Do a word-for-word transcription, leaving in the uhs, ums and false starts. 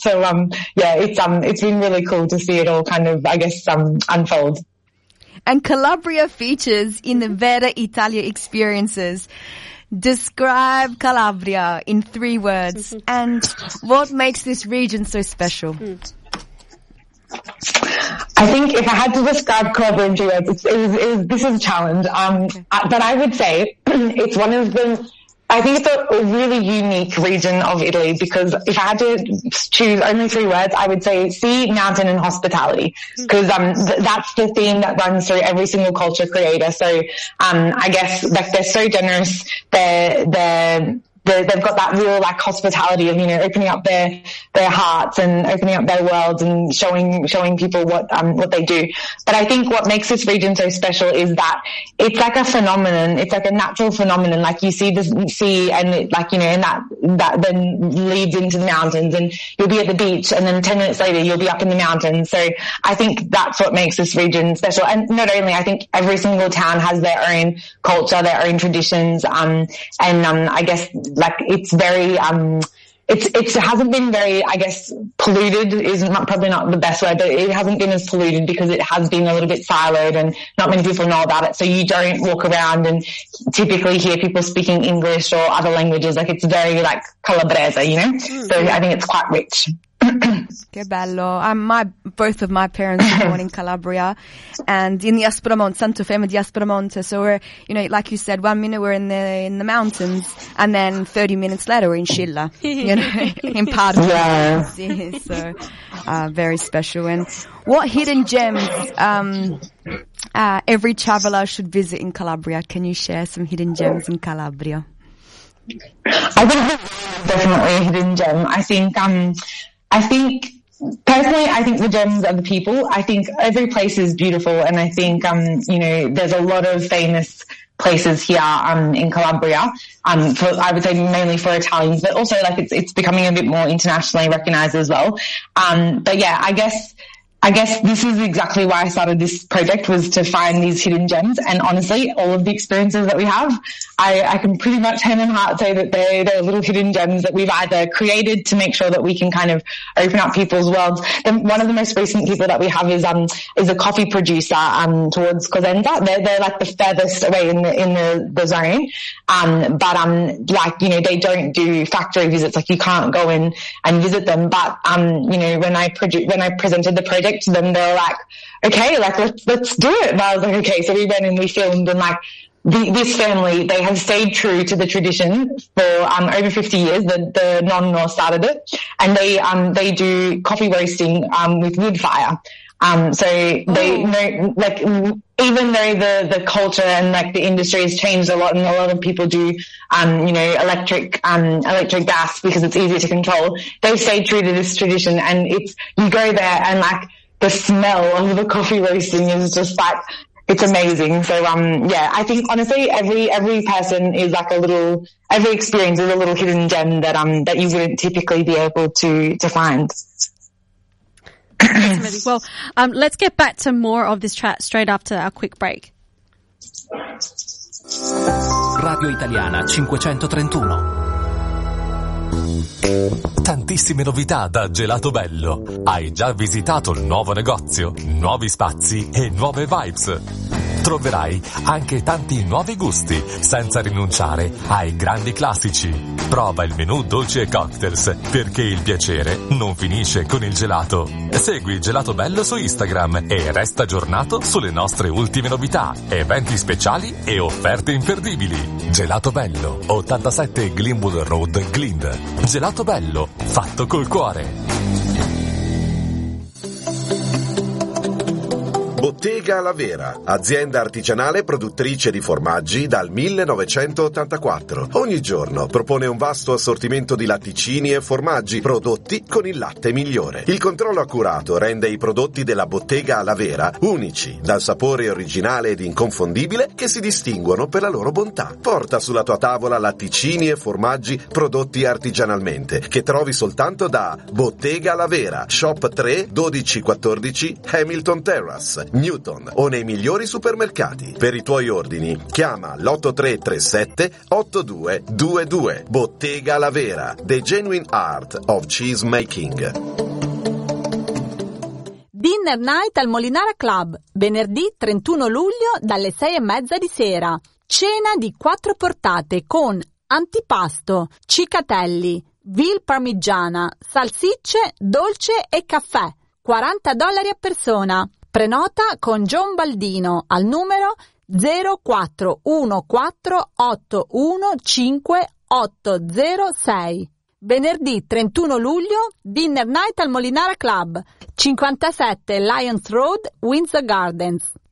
So um, yeah, it's um, it's been really cool to see it all kind of, I guess, um, unfold. And Calabria features in the Vera Italia experiences. Describe Calabria in three words, and what makes this region so special? I think if I had to describe Calabria in two words, it's, it was, it was, this is a challenge. Um, okay. But I would say it's one of the, I think it's a, a really unique region of Italy, because if I had to choose only three words, I would say sea, mountain, and hospitality. Because um, th- that's the theme that runs through every single culture creator. So um, I guess like they're so generous. They're they're They're, they've got that real like hospitality of, you know, opening up their, their hearts and opening up their worlds and showing, showing people what, um, what they do. But I think what makes this region so special is that it's like a phenomenon. It's like a natural phenomenon. Like you see this, see, and it, like, you know, and that, that then leads into the mountains, and you'll be at the beach, and then ten minutes later you'll be up in the mountains. So I think that's what makes this region special. And not only, I think every single town has their own culture, their own traditions, um, and, um, I guess, like it's very, um, it's, it's, it hasn't been very, I guess, polluted is not, probably not the best word, but it hasn't been as polluted because it has been a little bit siloed and not many people know about it. So you don't walk around and typically hear people speaking English or other languages. Like it's very like Calabrese, you know? Mm-hmm. So I think it's quite rich. Che bello. Um, my, both of my parents were born in Calabria and in the Aspromonte, Santo Femme di Aspromonte. So we're, you know, like you said, one minute we're in the, in the mountains and then thirty minutes later we're in Scilla, you know, in Padua. Yeah. So, uh, very special. And what hidden gems, um, uh, every traveler should visit in Calabria? Can you share some hidden gems in Calabria? I think definitely a hidden gem. I think, um, I think, personally, I think the gems are the people. I think every place is beautiful, and I think, um, you know, there's a lot of famous places here, um, in Calabria, um, for, I would say mainly for Italians, but also like it's, it's becoming a bit more internationally recognized as well. Um, but yeah, I guess, I guess this is exactly why I started this project, was to find these hidden gems. And honestly, all of the experiences that we have, I, I can pretty much hand on heart say that they're, they're little hidden gems that we've either created to make sure that we can kind of open up people's worlds. The, one of the most recent people that we have is, um, is a coffee producer, um, towards Cosenza. They're, they're like the furthest away in the, in the, the zone. Um, but, um, like, you know, they don't do factory visits. Like you can't go in and visit them. But, um, you know, when I produ- when I presented the project to them, they were like, okay, like let's, let's do it. And I was like, okay. So we went and we filmed, and like, The, this family, they have stayed true to the tradition for um, over fifty years. The, the nonno started it, and they um they do coffee roasting um with wood fire. Um, so they you know, like even though the the culture and like the industry has changed a lot, and a lot of people do um you know electric um electric gas because it's easier to control, they've stayed true to this tradition. And it's, you go there and like the smell of the coffee roasting is just like, it's amazing. So, um, yeah, I think honestly, every, every person is like a little, every experience is a little hidden gem that, um, that you wouldn't typically be able to, to find. That's amazing. Well, um, let's get back to more of this chat straight after our quick break. Radio Italiana cinquecentotrentuno. Tantissime novità da Gelato Bello. Hai già visitato il nuovo negozio, nuovi spazi e nuove vibes? Troverai anche tanti nuovi gusti senza rinunciare ai grandi classici. Prova il menù dolci e cocktails, perché il piacere non finisce con il gelato. Segui Gelato Bello su Instagram e resta aggiornato sulle nostre ultime novità, eventi speciali e offerte imperdibili. Gelato Bello, ottantasette Glenwood Road, Glynde. Gelato Bello, fatto col cuore. Bottega La Vera, azienda artigianale produttrice di formaggi dal millenovecentottantaquattro. Ogni giorno propone un vasto assortimento di latticini e formaggi prodotti con il latte migliore. Il controllo accurato rende i prodotti della Bottega La Vera unici, dal sapore originale ed inconfondibile che si distinguono per la loro bontà. Porta sulla tua tavola latticini e formaggi prodotti artigianalmente, che trovi soltanto da Bottega La Vera, Shop tre dodici quattordici Hamilton Terrace, New Newton o nei migliori supermercati. Per i tuoi ordini chiama l'otto tre tre sette otto due due due. Bottega La Vera, The Genuine Art of Cheese Making. Dinner Night al Molinara Club, venerdì trentuno luglio dalle sei e mezza di sera. Cena di quattro portate con antipasto, cicatelli, veal parmigiana, salsicce, dolce e caffè. quaranta dollari a persona. Prenota con John Baldino al numero zero quattro uno quattro otto uno cinque otto zero sei. Venerdì trentuno luglio, Dinner Night al Molinara Club, cinquantasette Lions Road, Windsor Gardens.